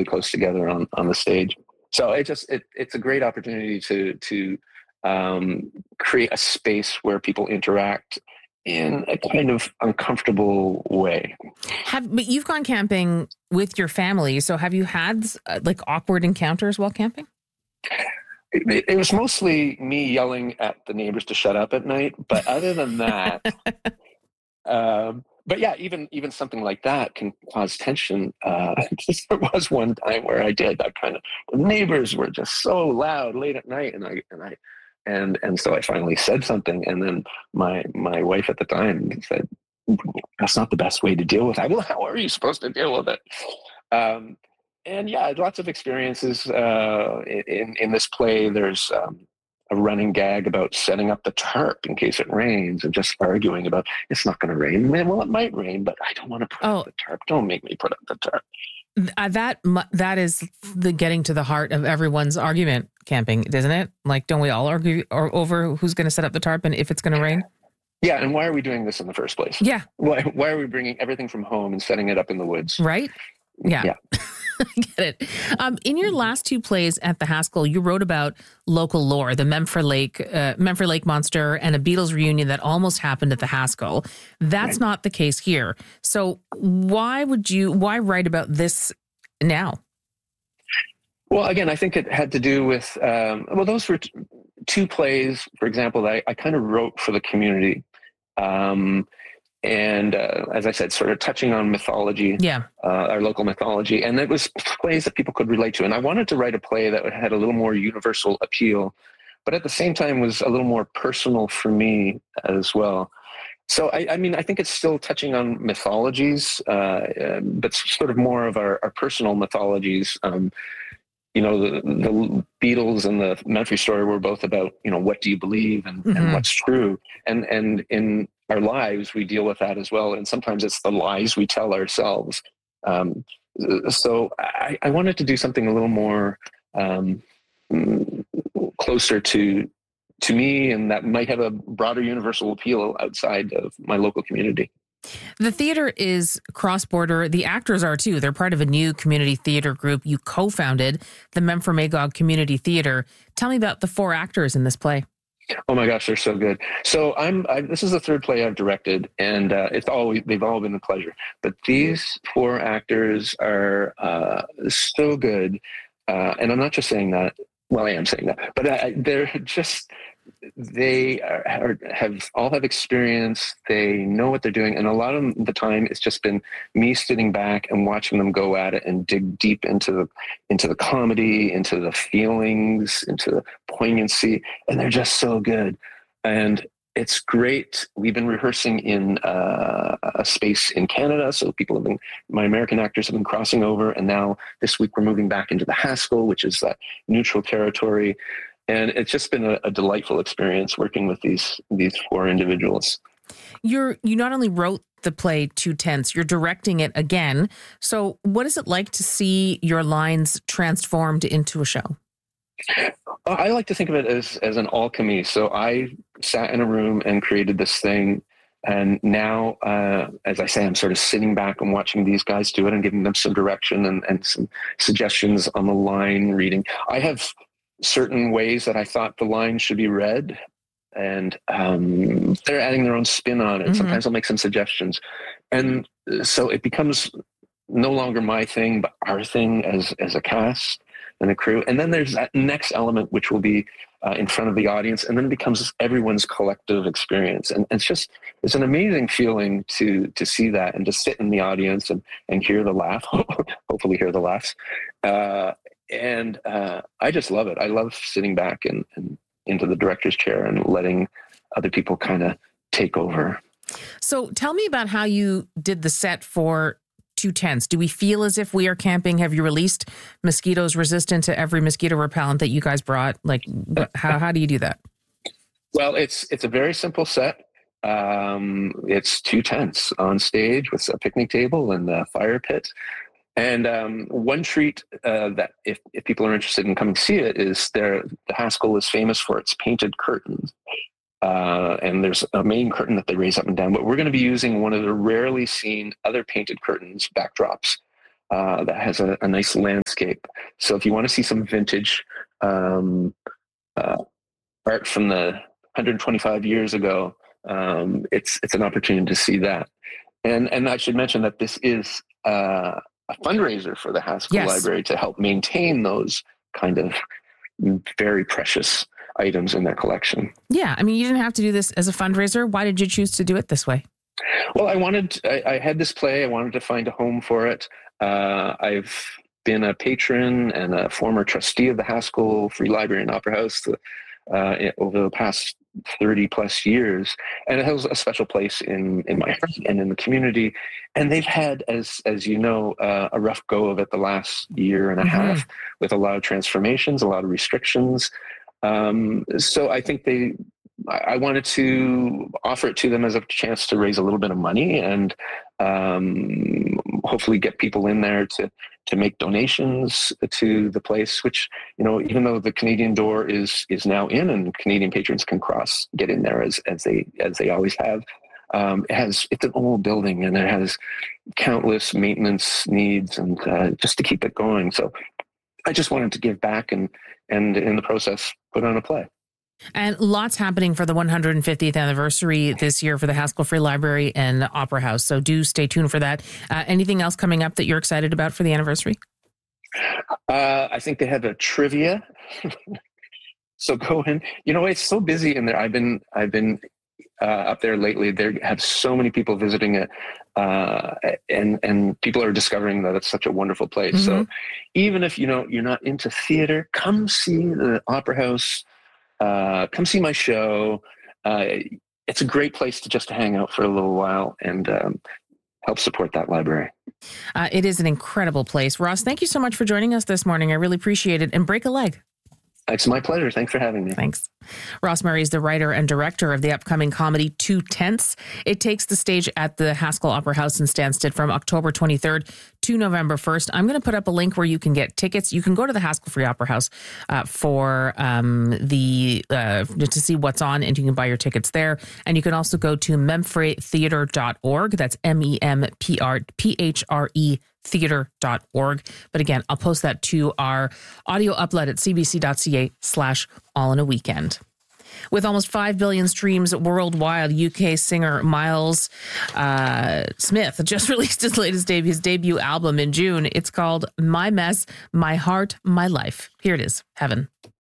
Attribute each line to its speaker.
Speaker 1: really close together on the stage. So it's a great opportunity to create a space where people interact in a kind of uncomfortable way.
Speaker 2: But you've gone camping with your family, so have you had like awkward encounters while camping?
Speaker 1: It was mostly me yelling at the neighbors to shut up at night, but other than that, but yeah, even something like that can cause tension. There was one time where I did that kind of. The neighbors were just so loud late at night, and so I finally said something, and then my wife at the time said, "That's not the best way to deal with that." Well, how are you supposed to deal with it? And yeah, lots of experiences in this play. There's a running gag about setting up the tarp in case it rains, and just arguing about it's not going to rain. Well, it might rain, but I don't want to put up the tarp. Don't make me put up the tarp.
Speaker 2: That is the getting to the heart of everyone's argument camping, isn't it? Like, don't we all argue over who's going to set up the tarp and if it's going to rain?
Speaker 1: Yeah, and why are we doing this in the first place?
Speaker 2: Yeah.
Speaker 1: Why are we bringing everything from home and setting it up in the woods?
Speaker 2: Right? Yeah. I get it. In your last two plays at the Haskell, you wrote about local lore, the Memphrey Lake Monster, and a Beatles reunion that almost happened at the Haskell. That's not the case here. So why write about this now?
Speaker 1: Well, again, I think it had to do with, those were two plays, for example, that I kind of wrote for the community. And as I said, sort of touching on mythology, our local mythology. And it was plays that people could relate to. And I wanted to write a play that had a little more universal appeal, but at the same time was a little more personal for me as well. So, I mean, I think it's still touching on mythologies, but sort of more of our personal mythologies. The Beatles and the Memphrey story were both about, what do you believe and what's true. And in our lives, we deal with that as well. And sometimes it's the lies we tell ourselves. So I wanted to do something a little more closer to me, and that might have a broader universal appeal outside of my local community.
Speaker 2: The theater is cross-border. The actors are too. They're part of a new community theater group. You co-founded the Memphrey-Magog Community Theater. Tell me about the 4 actors in this play.
Speaker 1: Oh my gosh, they're so good. So this is the 3rd play I've directed, and they've all been a pleasure. But these 4 actors are so good, and I'm not just saying that. Well, I am saying that, but they're just. They have experience. They know what they're doing, and a lot of the time, it's just been me sitting back and watching them go at it and dig deep into the comedy, into the feelings, into the poignancy, and they're just so good. And it's great. We've been rehearsing in a space in Canada, so my American actors have been crossing over, and now this week we're moving back into the Haskell, which is that neutral territory. And it's just been a delightful experience working with these 4 individuals.
Speaker 2: You not only wrote the play Two Tenths, you're directing it again. So what is it like to see your lines transformed into a show?
Speaker 1: I like to think of it as an alchemy. So I sat in a room and created this thing. And now, as I say, I'm sort of sitting back and watching these guys do it and giving them some direction and some suggestions on the line reading. I have certain ways that I thought the line should be read, and they're adding their own spin on it. Mm-hmm. Sometimes I'll make some suggestions. And so it becomes no longer my thing, but our thing as a cast and a crew. And then there's that next element, which will be in front of the audience, and then it becomes everyone's collective experience. And it's an amazing feeling to see that and to sit in the audience and hear the laugh, hopefully hear the laughs. And I just love it. I love sitting back and into the director's chair and letting other people kind of take over.
Speaker 2: So tell me about how you did the set for Two Tenths. Do we feel as if we are camping? Have you released mosquitoes resistant to every mosquito repellent that you guys brought? Like, how do you do that?
Speaker 1: Well, it's a very simple set. It's 2 tents on stage with a picnic table and a fire pit. And one treat that if people are interested in coming to see it is the Haskell is famous for its painted curtains. And there's a main curtain that they raise up and down, but we're going to be using one of the rarely seen other painted curtains backdrops that has a nice landscape landscape. So if you want to see some vintage art from the 125 years ago, it's an opportunity to see that. And I should mention that this is a fundraiser for the Haskell Library to help maintain those kind of very precious items in their collection.
Speaker 2: Yeah. I mean, you didn't have to do this as a fundraiser. Why did you choose to do it this way?
Speaker 1: Well, I had this play. I wanted to find a home for it. I've been a patron and a former trustee of the Haskell Free Library and Opera House over the past 30 plus years. And it has a special place in my heart and in the community. And they've had, as you know, a rough go of it the last year and a half, with a lot of transformations, a lot of restrictions. So I think I wanted to offer it to them as a chance to raise a little bit of money and hopefully get people in there to make donations to the place, which, you know, even though the Canadian door is now in and Canadian patrons can get in there as they always have. It's an old building and it has countless maintenance needs and just to keep it going. So I just wanted to give back and in the process put on a play.
Speaker 2: And lots happening for the 150th anniversary this year for the Haskell Free Library and Opera House. So do stay tuned for that. Anything else coming up that you're excited about for the anniversary?
Speaker 1: I think they have a trivia. So go in. You know, it's so busy in there. I've been up there lately. They have so many people visiting it, and people are discovering that it's such a wonderful place. Mm-hmm. So even if you're not into theater, come see the Opera House. Come see my show. It's a great place to just hang out for a little while and help support that library.
Speaker 2: It is an incredible place. Ross, thank you so much for joining us this morning. I really appreciate it. And break a leg.
Speaker 1: It's my pleasure. Thanks for having me.
Speaker 2: Thanks. Ross Murray is the writer and director of the upcoming comedy 2/10. It takes the stage at the Haskell Opera House in Stansted from October 23rd to November 1st. I'm going to put up a link where you can get tickets. You can go to the Haskell Free Opera House to see what's on, and you can buy your tickets there. And you can also go to memphreytheatre.org. That's MEMPHRE theater.org. But again, I'll post that to our audio upload at cbc.ca/all-in-a-weekend. With almost 5 billion streams worldwide, UK singer Miles Smith just released his debut album in June. It's called My Mess, My Heart, My Life. Here it is, Heaven.